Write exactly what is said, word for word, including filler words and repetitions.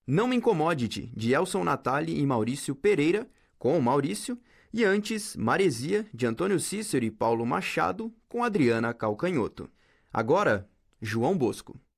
Não Me Incomode-te, de Elson Natali e Maurício Pereira, com o Maurício, e antes Maresia, de Antônio Cícero e Paulo Machado, com Adriana Calcanhoto. Agora, João Bosco.